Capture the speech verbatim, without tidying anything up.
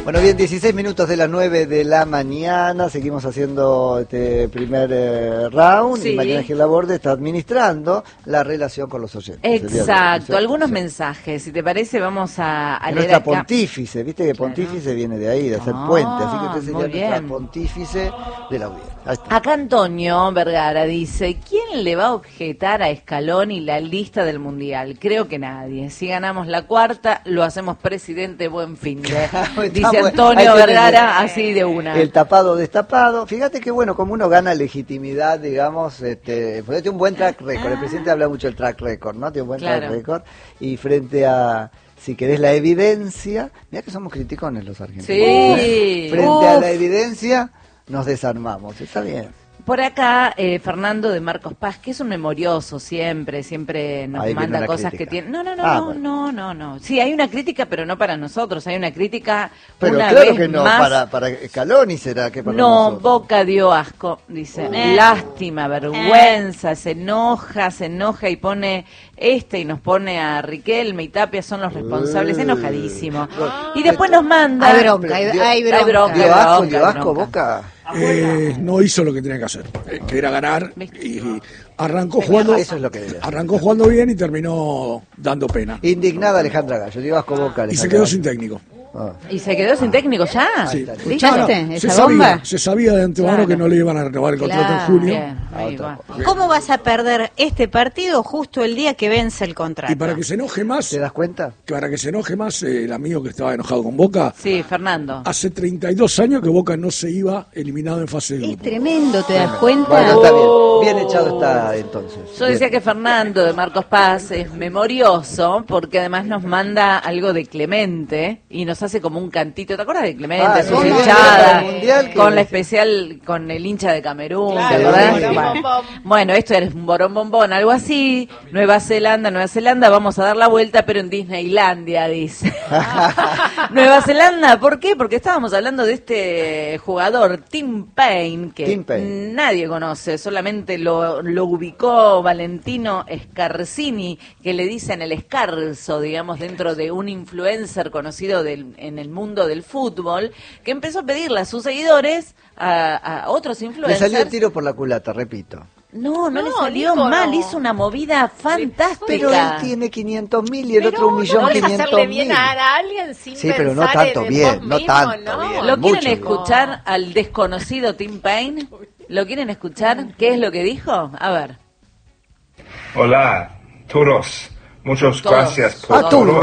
Bueno, bien, dieciséis minutos de las nueve de la mañana, seguimos haciendo este primer eh, round, sí. Y Mariana Gil Laborde está administrando la relación con los oyentes. Exacto, algunos mensajes, si te parece vamos a, a leer nuestra acá. Pontífice, viste que pontífice claro. viene de ahí, de hacer Ah, puente, así que usted sería muy nuestra bien. pontífice de la audiencia. Acá Antonio Vergara dice, ¿quién le va a objetar a Scaloni la lista del Mundial? Creo que nadie. Si ganamos la cuarta, lo hacemos presidente, buen fin de... Dice Antonio Vergara, así de una. El tapado destapado. Fíjate que bueno, como uno gana legitimidad, digamos, este, pues tiene un buen track record. El presidente habla mucho del track record, ¿no? Tiene un buen claro. track record. Y frente a... Si querés la evidencia, mira que somos criticones los argentinos. Sí. Frente Uf. a la evidencia, nos desarmamos. Está bien. Por acá, eh, Fernando de Marcos Paz, que es un memorioso siempre, siempre nos Ahí manda cosas crítica. que tiene... No, no, no, ah, no, bueno. no, no, no. Sí, hay una crítica, pero no para nosotros, hay una crítica pero una claro vez que no, más... para, para Scaloni será que para No, nosotros. Boca dio asco, dice. Eh. Lástima, vergüenza, eh. se enoja, se enoja y pone este y nos pone a Riquelme y Tapia son los responsables, Eh. enojadísimo. Y después nos manda... Hay bronca, hay, hay bronca. Hay bronca. ¿Dio asco, bronca, dio asco, bronca. Boca? Eh, no hizo lo que tenía que hacer, eh, que era ganar, y arrancó jugando, Eso es lo que debe. arrancó jugando bien y terminó dando pena. Indignada Alejandra Gallo, dio asco Boca. Alejandra Y se quedó Gallo. sin técnico. Ah. Y se quedó sin técnico ya. Sí. ¿Escuchaste Se esa bomba? sabía, se sabía de antemano Claro. que no le iban a renovar el contrato Claro. en junio. Bien, ahí va. ¿Cómo vas a perder este partido justo el día que vence el contrato? Y para que se enoje más, ¿Te das cuenta? que para que se enoje más eh, el amigo que estaba enojado con Boca, Sí, Fernando. hace treinta y dos años que Boca no se iba eliminado en fase de Es grupo. tremendo, ¿te das cuenta? Bueno, está bien. Bien echado está entonces. Yo Bien. decía que Fernando de Marcos Paz es memorioso porque además nos manda algo de Clemente y nos hace como un cantito. ¿Te acuerdas de Clemente? Ah, Sus sí, hinchadas, el mundial que- con la especial, con el hincha de Camerún, Claro, ¿te acordás? el borón Bueno, bueno, esto es un borón bombón, algo así. Nueva Zelanda, Nueva Zelanda, vamos a dar la vuelta, pero en Disneylandia, dice. Nueva Zelanda, ¿por qué? Porque estábamos hablando de este jugador, Tim Payne, que Tim Payne. nadie conoce, solamente lo, lo ubicó Valentino Scarsini, que le dicen el escarzo, digamos, dentro de un influencer conocido del, en el mundo del fútbol, que empezó a pedirle a sus seguidores, a, a otros Le influencers... salió el tiro por la culata, repito. No, no, No, le salió Nico, mal, no. hizo una movida fantástica. Pero él tiene quinientos mil y el Pero otro un millón no es quinientos hacerle mil. bien a alguien sin Sí, pero no pensar tanto en bien, vos no mismo, tanto ¿no? bien. ¿Lo mucho quieren bien. escuchar al desconocido Tim Payne? ¿Lo quieren escuchar? ¿Qué es lo que dijo? A ver. Hola, todos. Muchas Todos. gracias Ah, por todos. todo